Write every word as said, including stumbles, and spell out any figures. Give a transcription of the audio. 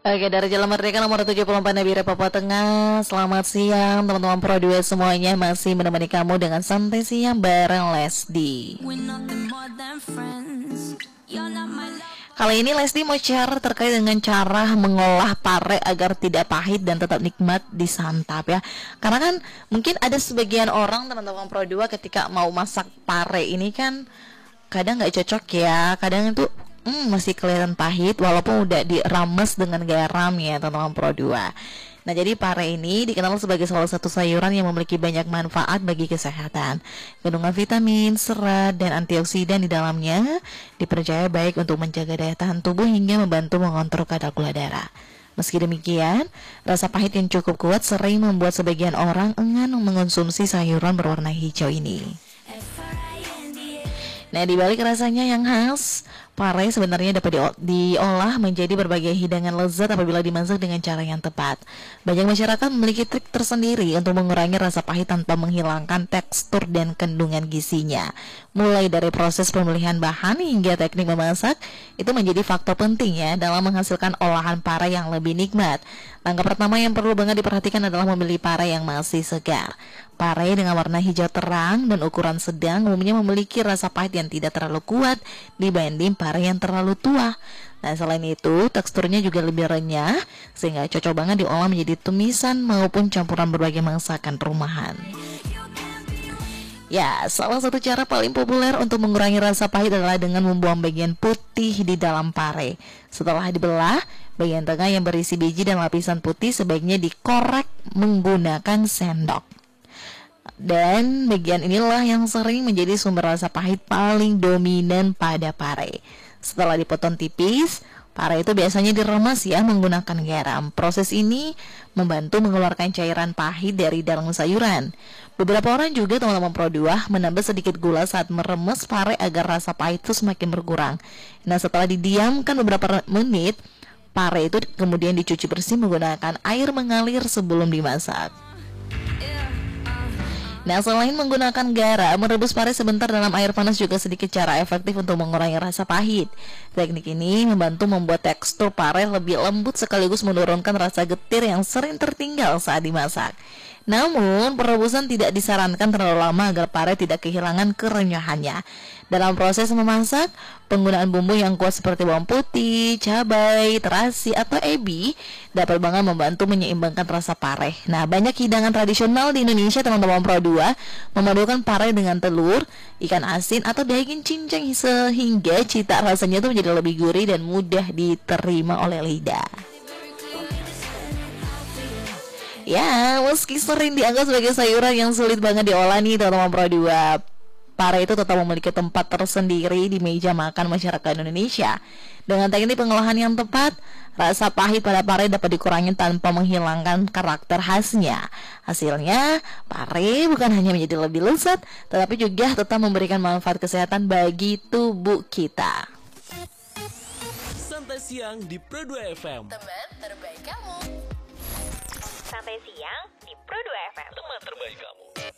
Oke, dari Jalan Merdeka nomor tujuh puluh empat Nabire, Papua Tengah. Selamat siang teman-teman Pro dua semuanya. Masih menemani kamu dengan santai siang bareng Lesdi. Kali ini Lesdi mau share terkait dengan cara mengolah pare agar tidak pahit dan tetap nikmat disantap ya. Karena kan mungkin ada sebagian orang teman-teman Pro dua ketika mau masak pare ini kan kadang nggak cocok ya. Kadang itu Hmm, masih kelihatan pahit walaupun udah dirames dengan garam ya teman-teman Pro dua. Nah, jadi pare ini dikenal sebagai salah satu sayuran yang memiliki banyak manfaat bagi kesehatan. Kandungan vitamin, serat, dan antioksidan di dalamnya dipercaya baik untuk menjaga daya tahan tubuh hingga membantu mengontrol kadar gula darah. Meski demikian, rasa pahit yang cukup kuat sering membuat sebagian orang enggan mengonsumsi sayuran berwarna hijau ini. Nah, di balik rasanya yang khas, pare sebenarnya dapat diolah menjadi berbagai hidangan lezat apabila dimasak dengan cara yang tepat. Banyak masyarakat memiliki trik tersendiri untuk mengurangi rasa pahit tanpa menghilangkan tekstur dan kandungan gizinya. Mulai dari proses pemilihan bahan hingga teknik memasak, itu menjadi faktor penting ya dalam menghasilkan olahan pare yang lebih nikmat. Langkah pertama yang perlu banget diperhatikan adalah memilih pare yang masih segar. Pare dengan warna hijau terang dan ukuran sedang umumnya memiliki rasa pahit yang tidak terlalu kuat dibanding pare yang terlalu tua. Nah, selain itu, teksturnya juga lebih renyah sehingga cocok banget diolah menjadi tumisan maupun campuran berbagai masakan rumahan. Ya, salah satu cara paling populer untuk mengurangi rasa pahit adalah dengan membuang bagian putih di dalam pare. Setelah dibelah, bagian tengah yang berisi biji dan lapisan putih sebaiknya dikorek menggunakan sendok. Dan bagian inilah yang sering menjadi sumber rasa pahit paling dominan pada pare. Setelah dipotong tipis, pare itu biasanya diremas ya menggunakan garam. Proses ini membantu mengeluarkan cairan pahit dari dalam sayuran. Beberapa orang juga teman-teman Pro dua menambah sedikit gula saat meremes pare agar rasa pahit itu semakin berkurang. Nah, setelah didiamkan beberapa menit, pare itu kemudian dicuci bersih menggunakan air mengalir sebelum dimasak. Nah, selain menggunakan garam, merebus pare sebentar dalam air panas juga sedikit cara efektif untuk mengurangi rasa pahit. Teknik ini membantu membuat tekstur pare lebih lembut sekaligus menurunkan rasa getir yang sering tertinggal saat dimasak. Namun, perebusan tidak disarankan terlalu lama agar pare tidak kehilangan kerenyahannya. Dalam proses memasak, penggunaan bumbu yang kuat seperti bawang putih, cabai, terasi, atau ebi dapat banget membantu menyeimbangkan rasa pare. Nah, banyak hidangan tradisional di Indonesia teman-teman Pro dua memadukan pare dengan telur, ikan asin, atau daging cincang sehingga cita rasanya itu menjadi lebih gurih dan mudah diterima oleh lidah. Ya, meski sering dianggap sebagai sayuran yang sulit banget diolah nih teman-teman Pro dua, pare itu tetap memiliki tempat tersendiri di meja makan masyarakat Indonesia. Dengan teknik pengolahan yang tepat, rasa pahit pada pare dapat dikurangi tanpa menghilangkan karakter khasnya. Hasilnya, pare bukan hanya menjadi lebih lezat, tetapi juga tetap memberikan manfaat kesehatan bagi tubuh kita. Santai siang di Pro dua F M. Teman terbaik kamu. Santai siang di Pro dua F M. Teman terbaik kamu.